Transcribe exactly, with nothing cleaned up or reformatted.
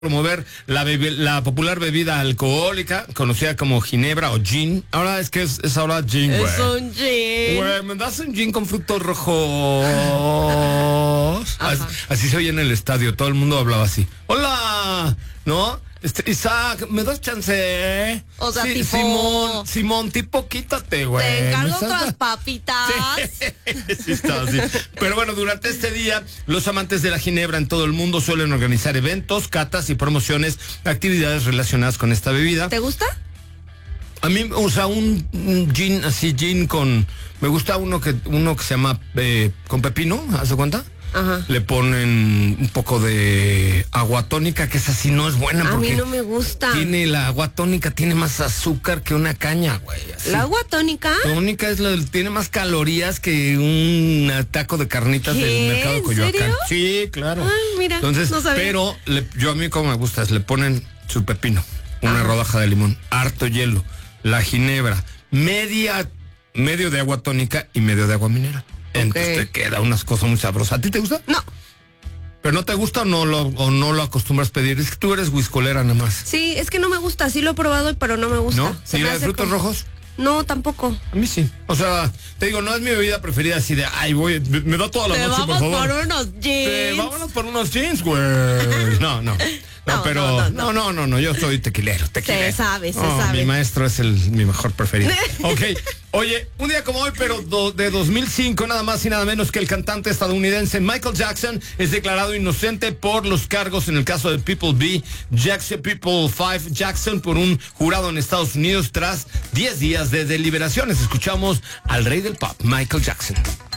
promover la, bebi- la popular bebida alcohólica conocida como ginebra o gin. Ahora es que es, es ahora gin, güey. Es un gin. Güey, ¿me das un gin con frutos rojos? Así, así se oye en el estadio, todo el mundo hablaba así. ¡Hola! ¿No? Este, Isaac, ¿me das chance? O sea, sí, tipo... Simón, Simón, tipo, quítate, güey. Te encargo ¿Me estás otras da- papitas. Sí, sí está así. Pero bueno, durante este día, los amantes de la ginebra en todo el mundo suelen organizar eventos, catas y promociones, actividades relacionadas con esta bebida. ¿Te gusta? A mí, o sea, un, un gin, así, gin con... Me gusta uno que uno que se llama eh, con pepino, ¿haz de cuenta? Ajá. Le ponen un poco de agua tónica, que esa sí no es buena. A porque mí no me gusta. Tiene la agua tónica, tiene más azúcar que una caña, güey. así. ¿La agua tónica? Tónica es la, tiene más calorías que un taco de carnitas ¿Qué? del mercado de ¿En Coyoacán. serio? Sí, claro. Ay, mira, Entonces, no sabía. pero le- yo a mí como me gusta es le ponen su pepino, una Ajá. rodaja de limón, harto hielo, la ginebra, media, medio de agua tónica y medio de agua mineral. Entonces te queda unas cosas muy sabrosas. ¿A ti te gusta? No. ¿Pero no te gusta o no lo, o no lo acostumbras a pedir? Es que tú eres whiskolera nada más. Sí, es que no me gusta. Sí lo he probado, pero no me gusta. ¿No? Se ¿Y me la de hace frutos como- rojos? No, tampoco. A mí sí. O sea, te digo, no es mi bebida preferida así de, ay, voy, me, me da toda la Te noche, por vamos favor. por unos Sí, jeans. vámonos por unos jeans, güey. No, no. No, No, pero, no, no, no, no, no, no, yo soy tequilero, tequilero. Se sabe, se Oh, sabe. Mi maestro es el, mi mejor preferido. Ok, oye, un día como hoy, pero do- de dos mil cinco, nada más y nada menos que el cantante estadounidense Michael Jackson es declarado inocente por los cargos en el caso de People B, Jackson, People cinco Jackson, por un jurado en Estados Unidos tras diez días de deliberaciones. Escuchamos al rey del pop, Michael Jackson.